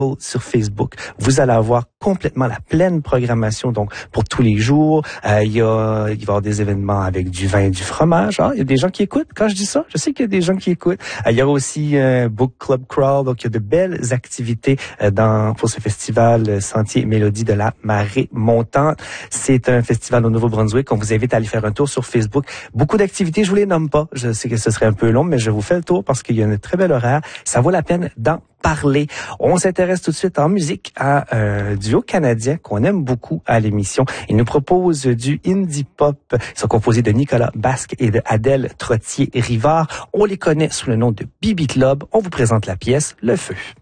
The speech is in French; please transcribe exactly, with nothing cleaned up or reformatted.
sur Facebook. Vous allez avoir complètement la pleine programmation, donc pour tous les jours. Euh, il y a, il va y avoir des événements avec du vin et du fromage. Ah, il y a des gens qui écoutent quand je dis ça. Je sais qu'il y a des gens qui écoutent. Euh, il y aura aussi un euh, Book Club Crawl, donc il y a de belles activités euh, dans pour ce festival euh, Sentier et Mélodie de la Marée Montante. C'est un festival au Nouveau-Brunswick. On vous invite à aller faire un tour sur Facebook. Beaucoup d'activités, je vous les nomme pas. Je sais que ce serait un peu long, mais je vous fais le tour parce qu'il y a une très belle horaire. Ça vaut la peine d'en parler. On s'intéresse tout de suite en musique à un duo canadien qu'on aime beaucoup à l'émission. Il nous propose du indie pop. Ils sont composés de Nicolas Basque et de Adèle Trottier-Rivard. On les connaît sous le nom de B B Club. On vous présente la pièce Le Feu.